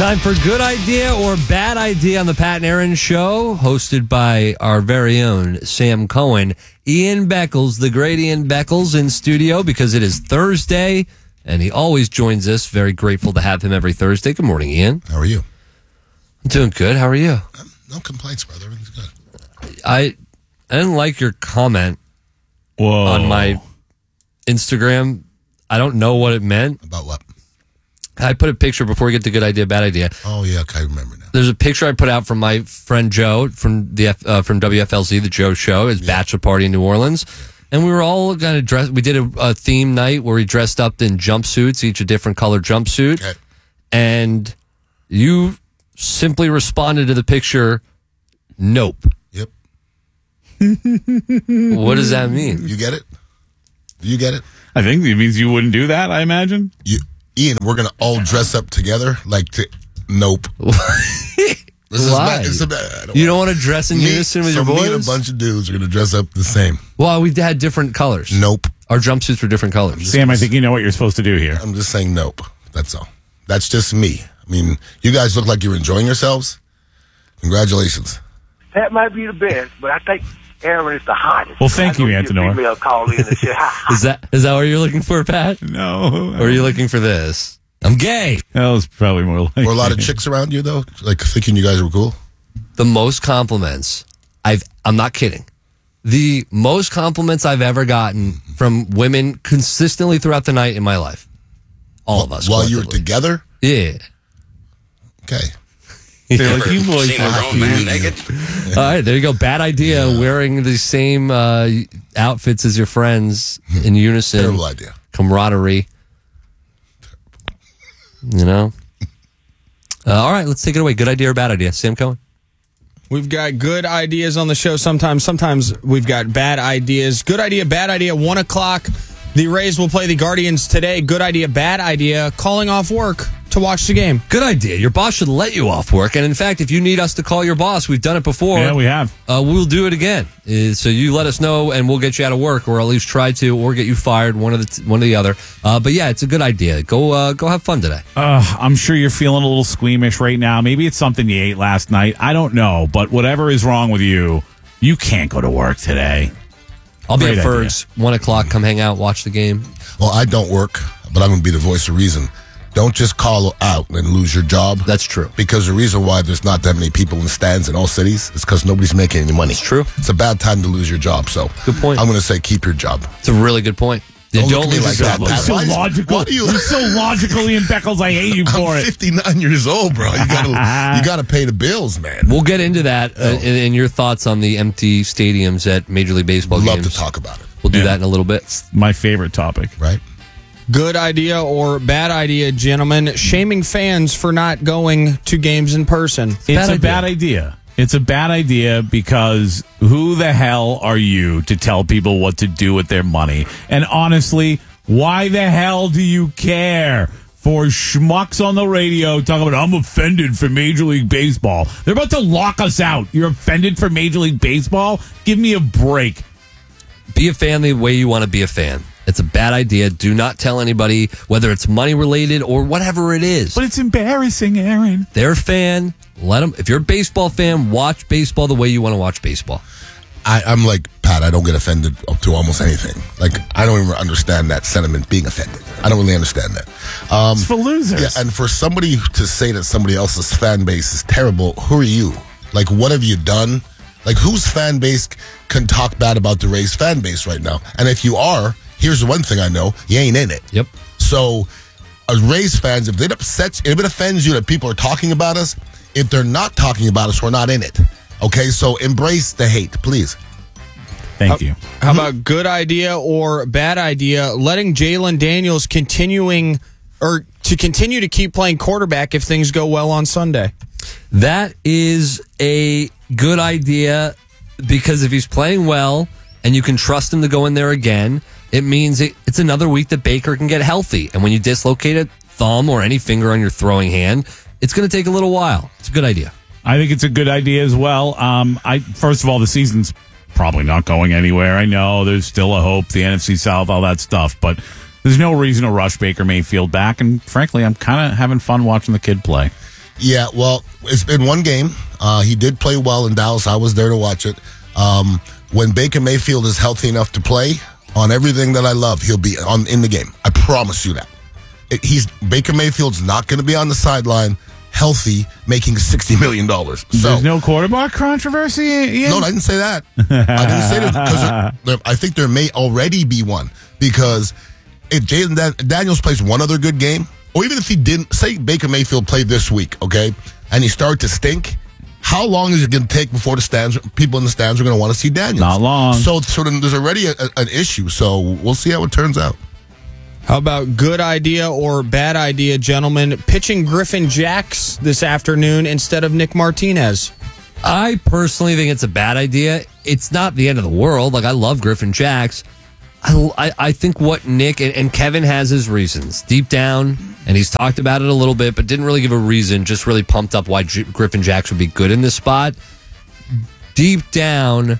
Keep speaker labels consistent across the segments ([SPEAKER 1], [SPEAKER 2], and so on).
[SPEAKER 1] Time for Good Idea or Bad Idea on the Pat and Aaron Show, hosted by our very own Sam Cohen. Ian Beckles, the great Ian Beckles, in studio because it is Thursday, and he always joins us. Very grateful to have him every Thursday. Good morning, Ian.
[SPEAKER 2] How are you?
[SPEAKER 1] I'm doing good. How are you?
[SPEAKER 2] No complaints, brother. Everything's good.
[SPEAKER 1] I didn't like your comment
[SPEAKER 3] Whoa.
[SPEAKER 1] on my Instagram. I don't know what it meant.
[SPEAKER 2] About what?
[SPEAKER 1] I put a picture before we get to Good Idea, Bad Idea.
[SPEAKER 2] Oh, yeah, okay, I remember now.
[SPEAKER 1] There's a picture I put out from my friend Joe from the from WFLZ, the Joe Show, his bachelor party in New Orleans. And we were all kind of dressed. We did a theme night where we dressed up in jumpsuits, each a different colored jumpsuit.
[SPEAKER 2] Okay.
[SPEAKER 1] And you simply responded to the picture, nope.
[SPEAKER 2] Yep.
[SPEAKER 1] What does that mean?
[SPEAKER 2] You get it? Do you get it?
[SPEAKER 3] I think it means you wouldn't do that, I imagine.
[SPEAKER 2] Ian, we're going to all dress up together nope. This
[SPEAKER 1] Why? You don't want to dress in unison with your boys?
[SPEAKER 2] Me and a bunch of dudes are going to dress up the same.
[SPEAKER 1] Well, we had different colors.
[SPEAKER 2] Nope.
[SPEAKER 1] Our jumpsuits were different colors.
[SPEAKER 3] Sam, I think you know what you're supposed to do here.
[SPEAKER 2] I'm just saying nope. That's all. That's just me. I mean, you guys look like you're enjoying yourselves. Congratulations.
[SPEAKER 4] Pat might be the best, but I think Aaron is the hottest.
[SPEAKER 3] Well, thank you, Antonor.
[SPEAKER 4] Female call in and say,
[SPEAKER 1] Is that what you're looking for, Pat?
[SPEAKER 3] No.
[SPEAKER 1] Or are you looking for this? I'm gay.
[SPEAKER 3] That was probably more like.
[SPEAKER 2] Were a lot of chicks around you, though? Like, thinking you guys were cool?
[SPEAKER 1] The most compliments I'm not kidding. The most compliments I've ever gotten from women consistently throughout the night in my life. All of us.
[SPEAKER 2] While you were
[SPEAKER 1] collectively.
[SPEAKER 2] together?
[SPEAKER 1] Yeah.
[SPEAKER 2] Okay.
[SPEAKER 3] They're like, you boys
[SPEAKER 5] Seen a grown man naked?
[SPEAKER 1] All right, there you go. Bad idea. Wearing the same outfits as your friends in unison.
[SPEAKER 2] Terrible idea.
[SPEAKER 1] Camaraderie. You know? All right, let's take it away. Good idea or bad idea? Sam Cohen.
[SPEAKER 6] We've got good ideas on the show sometimes we've got bad ideas. Good idea, bad idea, 1 o'clock. The Rays will play the Guardians today. Good idea, bad idea, calling off work to watch the game.
[SPEAKER 1] Good idea. Your boss should let you off work. And in fact, if you need us to call your boss, we've done it before.
[SPEAKER 3] Yeah, we have.
[SPEAKER 1] We'll do it again. So you let us know, and we'll get you out of work, or at least try to, or get you fired, one or the other. But yeah, it's a good idea. Go have fun today.
[SPEAKER 3] I'm sure you're feeling a little squeamish right now. Maybe it's something you ate last night. I don't know. But whatever is wrong with you, you can't go to work today.
[SPEAKER 1] I'll be
[SPEAKER 3] Great
[SPEAKER 1] at Ferg's, 1 o'clock. Come hang out, watch the game.
[SPEAKER 2] Well, I don't work, but I'm going to be the voice of reason. Don't just call out and lose your job.
[SPEAKER 1] That's true.
[SPEAKER 2] Because the reason why there's not that many people in the stands in all cities is because nobody's making any money.
[SPEAKER 1] It's true.
[SPEAKER 2] It's a bad time to lose your job. So
[SPEAKER 1] Good point.
[SPEAKER 2] I'm going to say keep your job.
[SPEAKER 1] It's a really good point.
[SPEAKER 2] Don't
[SPEAKER 1] Don't
[SPEAKER 2] look at me
[SPEAKER 1] lose
[SPEAKER 2] like
[SPEAKER 1] your
[SPEAKER 2] that,
[SPEAKER 1] job.
[SPEAKER 2] Pat.
[SPEAKER 3] So
[SPEAKER 2] Why is-
[SPEAKER 3] logical.
[SPEAKER 2] why do you-
[SPEAKER 3] You're so logical, Ian Beckles. I hate you for
[SPEAKER 2] I'm
[SPEAKER 3] it.
[SPEAKER 2] 59 years old, bro. You gotta pay the bills, man.
[SPEAKER 1] We'll get into that in your thoughts on the empty stadiums at Major League Baseball
[SPEAKER 2] Love
[SPEAKER 1] games.
[SPEAKER 2] to talk about it,
[SPEAKER 1] We'll do
[SPEAKER 3] Yeah.
[SPEAKER 1] that in a little bit.
[SPEAKER 3] My favorite topic.
[SPEAKER 2] right?
[SPEAKER 6] Good idea or bad idea, gentlemen, shaming fans for not going to games in person.
[SPEAKER 3] It's a bad idea. It's a bad idea because who the hell are you to tell people what to do with their money? And honestly, why the hell do you care? For schmucks on the radio talking about, I'm offended for Major League Baseball. They're about to lock us out. You're offended for Major League Baseball? Give me a break.
[SPEAKER 1] Be a fan the way you want to be a fan. It's a bad idea. Do not tell anybody, whether it's money related or whatever it is.
[SPEAKER 3] But it's embarrassing, Aaron.
[SPEAKER 1] They're a fan. Let them. If you're a baseball fan, watch baseball the way you want to watch baseball.
[SPEAKER 2] I'm like Pat. I don't get offended to almost anything. Like I don't even understand that sentiment, being offended. I don't really understand that.
[SPEAKER 3] It's for losers.
[SPEAKER 2] Yeah, and for somebody to say that somebody else's fan base is terrible, who are you? Like, what have you done? Like, whose fan base can talk bad about the Rays fan base right now? And if you are, here's the one thing I know: you ain't in it.
[SPEAKER 1] Yep.
[SPEAKER 2] So, as Rays fans, if it offends you that people are talking about us, if they're not talking about us, we're not in it. Okay, so embrace the hate, please.
[SPEAKER 3] Thank you.
[SPEAKER 6] How about good idea or bad idea, letting Jalen Daniels continue to keep playing quarterback if things go well on Sunday?
[SPEAKER 1] That is a good idea because if he's playing well and you can trust him to go in there again, it means it's another week that Baker can get healthy. And when you dislocate a thumb or any finger on your throwing hand, it's going to take a little while. It's a good idea.
[SPEAKER 3] I think it's a good idea as well. First of all, the season's probably not going anywhere. I know there's still a hope, the NFC South, all that stuff, but there's no reason to rush Baker Mayfield back. And frankly, I'm kind of having fun watching the kid play.
[SPEAKER 2] Yeah, well, it's been one game. He did play well in Dallas. I was there to watch it. When Baker Mayfield is healthy enough to play on everything that I love, he'll be in the game. I promise you that. Baker Mayfield's not going to be on the sideline healthy, making $60 million. So,
[SPEAKER 3] there's no quarterback controversy, Ian?
[SPEAKER 2] No, I didn't say that. I didn't say that because I think there may already be one. Because if Jaden Daniels plays one other good game, or even if he didn't, say Baker Mayfield played this week, okay, and he started to stink, how long is it going to take before people in the stands are going to want to see Daniels?
[SPEAKER 3] Not long.
[SPEAKER 2] So then there's already an issue. So we'll see how it turns out.
[SPEAKER 6] How about good idea or bad idea, gentlemen? Pitching Griffin Jacks this afternoon instead of Nick Martinez.
[SPEAKER 1] I personally think it's a bad idea. It's not the end of the world. Like, I love Griffin Jacks. I think what Nick and Kevin has his reasons deep down, and he's talked about it a little bit, but didn't really give a reason, just really pumped up why Griffin Jacks would be good in this spot. Deep down,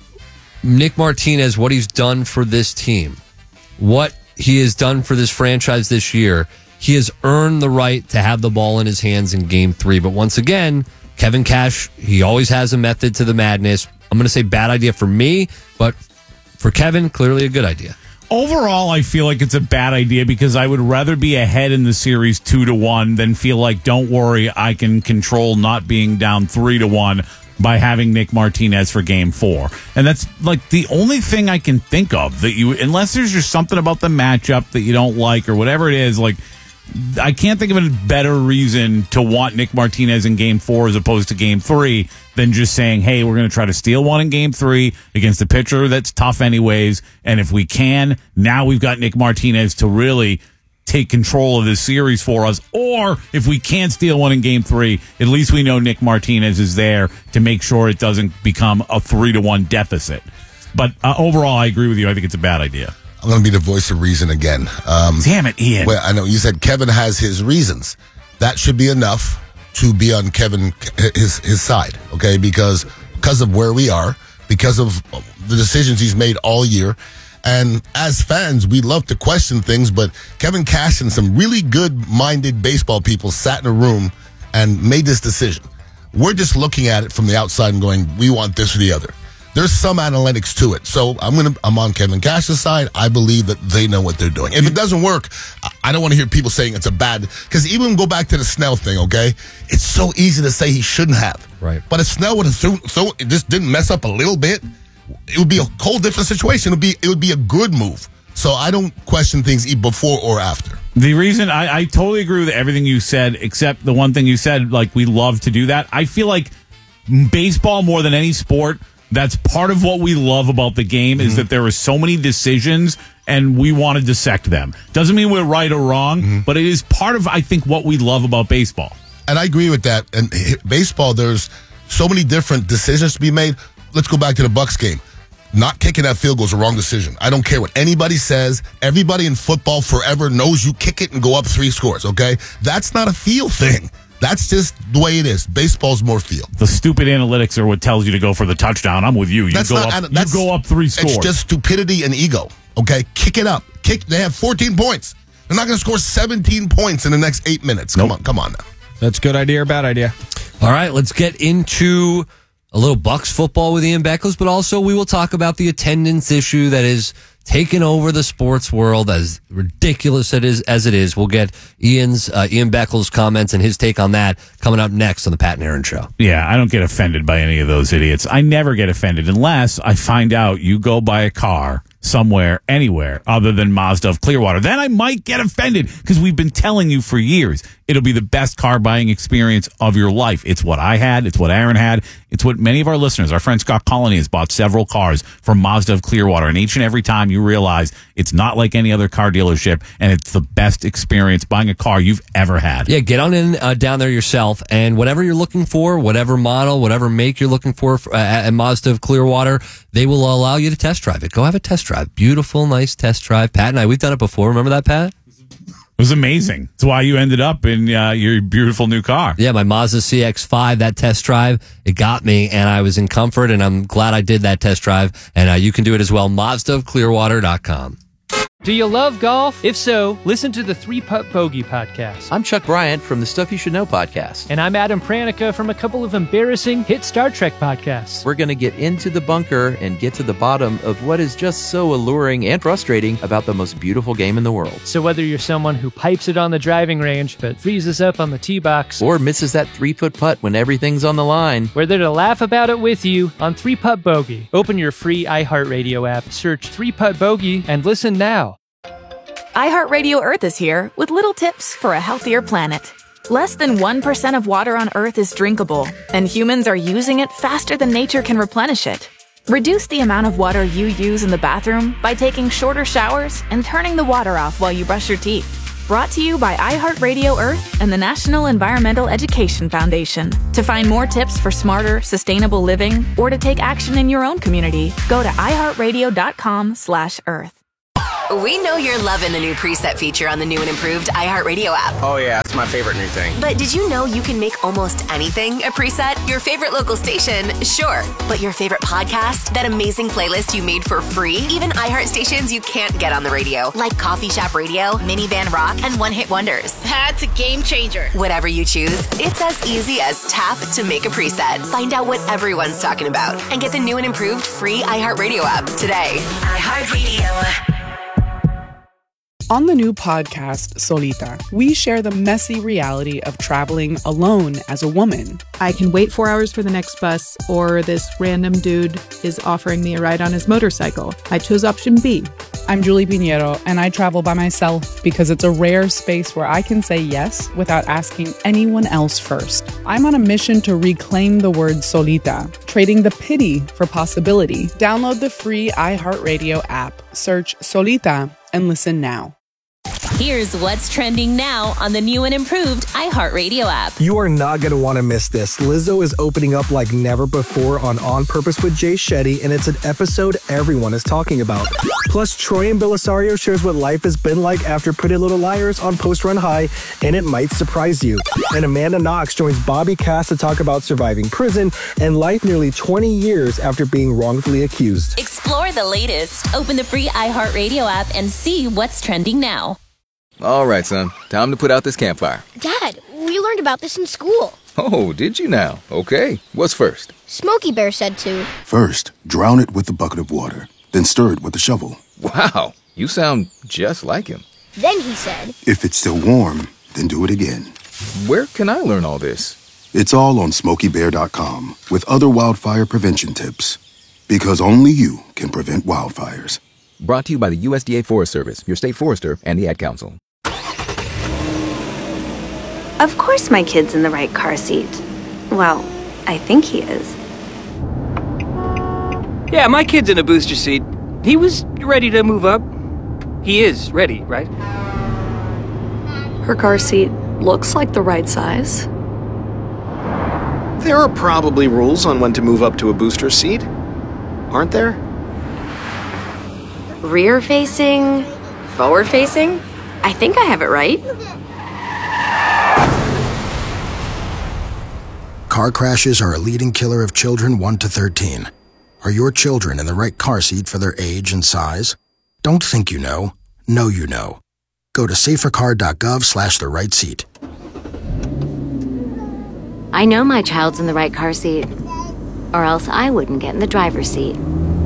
[SPEAKER 1] Nick Martinez, what he's done for this team, what he has done for this franchise this year, he has earned the right to have the ball in his hands in Game 3. But once again, Kevin Cash, he always has a method to the madness. I'm going to say bad idea for me, but for Kevin, clearly a good idea.
[SPEAKER 3] Overall, I feel like it's a bad idea because I would rather be ahead in the series 2-1 than feel like, don't worry, I can control not being down 3-1 by having Nick Martinez for Game 4. And that's like the only thing I can think of that unless there's just something about the matchup that you don't like or whatever it is, like, I can't think of a better reason to want Nick Martinez in Game 4 as opposed to Game 3 than just saying, hey, we're going to try to steal one in Game 3 against a pitcher that's tough anyways. And if we can, now we've got Nick Martinez to really take control of this series for us. Or if we can't steal one in Game 3, at least we know Nick Martinez is there to make sure it doesn't become a 3-1 deficit. But overall, I agree with you. I think it's a bad idea.
[SPEAKER 2] I'm going to be the voice of reason again.
[SPEAKER 3] Damn it, Ian.
[SPEAKER 2] Well, I know you said Kevin has his reasons. That should be enough to be on Kevin his side, okay? Because of where we are, because of the decisions he's made all year. And as fans, we love to question things, but Kevin Cash and some really good-minded baseball people sat in a room and made this decision. We're just looking at it from the outside and going, we want this or the other. There's some analytics to it. So I'm on Kevin Cash's side. I believe that they know what they're doing. If it doesn't work, I don't want to hear people saying it's a bad, because even go back to the Snell thing, okay? It's so easy to say he shouldn't have.
[SPEAKER 1] Right.
[SPEAKER 2] But if Snell would have it just didn't mess up a little bit, it would be a whole different situation. It would be a good move. So I don't question things before or after.
[SPEAKER 3] The reason I totally agree with everything you said, except the one thing you said, like, we love to do that. I feel like baseball, more than any sport, that's part of what we love about the game is that there are so many decisions and we want to dissect them. Doesn't mean we're right or wrong, but it is part of, I think, what we love about baseball.
[SPEAKER 2] And I agree with that. And baseball, there's so many different decisions to be made. Let's go back to the Bucs game. Not kicking that field goal is a wrong decision. I don't care what anybody says. Everybody in football forever knows you kick it and go up 3 scores, okay? That's not a feel thing. That's just the way it is. Baseball's more feel.
[SPEAKER 3] The stupid analytics are what tells you to go for the touchdown. I'm with you. You go up 3 scores.
[SPEAKER 2] It's just stupidity and ego, okay? Kick it up. They have 14 points. They're not going to score 17 points in the next 8 minutes.
[SPEAKER 3] Nope.
[SPEAKER 2] Come on now.
[SPEAKER 6] That's good idea or bad idea?
[SPEAKER 1] All right, let's get into a little Bucs football with Ian Beckles, but also we will talk about the attendance issue that is taken over the sports world, as ridiculous as it is. We'll get Ian Beckles' comments and his take on that coming up next on the Pat and Aaron Show.
[SPEAKER 3] Yeah, I don't get offended by any of those idiots. I never get offended unless I find out you go buy a car somewhere, anywhere other than Mazda of Clearwater. Then I might get offended because we've been telling you for years it'll be the best car buying experience of your life. It's what I had. It's what Aaron had. It's what many of our listeners, our friend Scott Colony, has bought several cars from Mazda of Clearwater. And each and every time you realize it's not like any other car dealership and it's the best experience buying a car you've ever had.
[SPEAKER 1] Yeah, get on in down there yourself, and whatever you're looking for, whatever model, whatever make you're looking for at Mazda of Clearwater, they will allow you to test drive it. Go have a test drive. Beautiful, nice test drive. Pat and I, we've done it before. Remember that, Pat?
[SPEAKER 3] It was amazing. That's why you ended up in your beautiful new car.
[SPEAKER 1] Yeah, my Mazda CX-5, that test drive, it got me, and I was in comfort, and I'm glad I did that test drive. And you can do it as well, MazdaofClearwater.com.
[SPEAKER 5] Do you love golf? If so, listen to the 3-Putt Bogey podcast.
[SPEAKER 7] I'm Chuck Bryant from the Stuff You Should Know podcast.
[SPEAKER 5] And I'm Adam Pranica from a couple of embarrassing hit Star Trek podcasts.
[SPEAKER 7] We're going to get into the bunker and get to the bottom of what is just so alluring and frustrating about the most beautiful game in the world.
[SPEAKER 5] So whether you're someone who pipes it on the driving range but freezes up on the tee box,
[SPEAKER 7] or misses that 3-foot putt when everything's on the line,
[SPEAKER 5] we're there to laugh about it with you on 3-Putt Bogey. Open your free iHeartRadio app, search 3-Putt Bogey, and listen now.
[SPEAKER 8] iHeartRadio Earth is here with little tips for a healthier planet. Less than 1% of water on Earth is drinkable, and humans are using it faster than nature can replenish it. Reduce the amount of water you use in the bathroom by taking shorter showers and turning the water off while you brush your teeth. Brought to you by iHeartRadio Earth and the National Environmental Education Foundation. To find more tips for smarter, sustainable living, or to take action in your own community, go to iHeartRadio.com/Earth.
[SPEAKER 9] We know you're loving the new preset feature on the new and improved iHeartRadio app.
[SPEAKER 10] Oh yeah, it's my favorite new thing.
[SPEAKER 9] But did you know you can make almost anything a preset? Your favorite local station, sure. But your favorite podcast, that amazing playlist you made for free? Even iHeart stations you can't get on the radio, like Coffee Shop Radio, Minivan Rock, and One Hit Wonders.
[SPEAKER 11] That's a game changer.
[SPEAKER 9] Whatever you choose, it's as easy as tap to make a preset. Find out what everyone's talking about and get the new and improved free iHeartRadio app today. iHeartRadio.
[SPEAKER 12] On the new podcast, Solita, we share the messy reality of traveling alone as a woman.
[SPEAKER 13] I can wait 4 hours for the next bus, or this random dude is offering me a ride on his motorcycle. I chose option B.
[SPEAKER 12] I'm Julie Pinheiro, and I travel by myself because it's a rare space where I can say yes without asking anyone else first. I'm on a mission to reclaim the word solita, trading the pity for possibility. Download the free iHeartRadio app, search Solita, and listen now.
[SPEAKER 14] Here's what's trending now on the new and improved iHeartRadio app.
[SPEAKER 15] You are not going to want to miss this. Lizzo is opening up like never before on Purpose with Jay Shetty, and it's an episode everyone is talking about. Plus, Troy and Belisario shares what life has been like after Pretty Little Liars on Post Run High, and it might surprise you. And Amanda Knox joins Bobby Cass to talk about surviving prison and life nearly 20 years after being wrongfully accused.
[SPEAKER 14] Explore the latest. Open the free iHeartRadio app and see what's trending now.
[SPEAKER 16] All right, son. Time to put out this campfire.
[SPEAKER 11] Dad, we learned about this in school.
[SPEAKER 16] Oh, did you now? Okay. What's first?
[SPEAKER 11] Smokey Bear said to.
[SPEAKER 17] First, drown it with a bucket of water. Then stir it with a shovel.
[SPEAKER 16] Wow. You sound just like him.
[SPEAKER 11] Then he said.
[SPEAKER 17] If it's still warm, then do it again.
[SPEAKER 16] Where can I learn all this?
[SPEAKER 17] It's all on SmokeyBear.com with other wildfire prevention tips. Because only you can prevent wildfires.
[SPEAKER 16] Brought to you by the USDA Forest Service, your state forester, and the Ad Council.
[SPEAKER 18] Of course my kid's in the right car seat. Well, I think he is.
[SPEAKER 19] Yeah, my kid's in a booster seat. He was ready to move up. He is ready, right?
[SPEAKER 20] Her car seat looks like the right size.
[SPEAKER 10] There are probably rules on when to move up to a booster seat, aren't there?
[SPEAKER 20] Rear facing, forward facing. I think I have it right.
[SPEAKER 21] Car crashes are a leading killer of children 1 to 13. Are your children in the right car seat for their age and size? Don't think you know. Know you know. Go to safercar.gov/the right seat.
[SPEAKER 22] I know my child's in the right car seat, or else I wouldn't get in the driver's seat.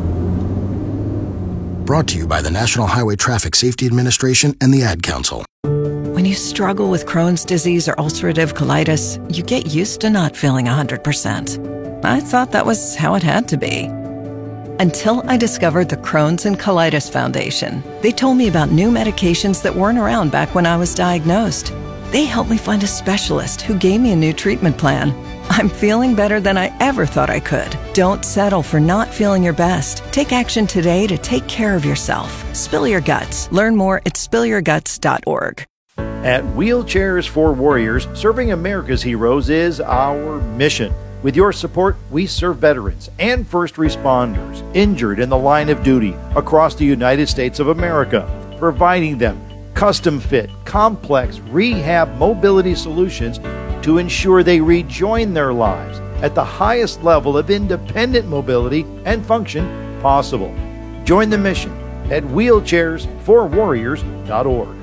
[SPEAKER 21] Brought to you by the National Highway Traffic Safety Administration and the Ad Council.
[SPEAKER 23] When you struggle with Crohn's disease or ulcerative colitis, you get used to not feeling 100%. I thought that was how it had to be. Until I discovered the Crohn's and Colitis Foundation. They told me about new medications that weren't around back when I was diagnosed. They helped me find a specialist who gave me a new treatment plan. I'm feeling better than I ever thought I could. Don't settle for not feeling your best. Take action today to take care of yourself. Spill your guts. Learn more at spillyourguts.org.
[SPEAKER 24] At Wheelchairs for Warriors, serving America's heroes is our mission. With your support, we serve veterans and first responders injured in the line of duty across the United States of America, providing them custom-fit, complex rehab mobility solutions to ensure they rejoin their lives at the highest level of independent mobility and function possible. Join the mission. at wheelchairsforwarriors.org.